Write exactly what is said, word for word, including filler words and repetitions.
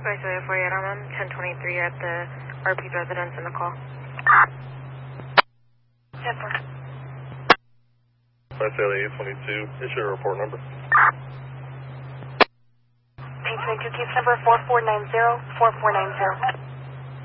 Viceroy forty-eight, I'm on ten twenty-three at the R P's residence in the call. ten four. Viceroy eight twenty-two, issue a report number. eight twenty-two, case number four four nine zero, four four nine zero.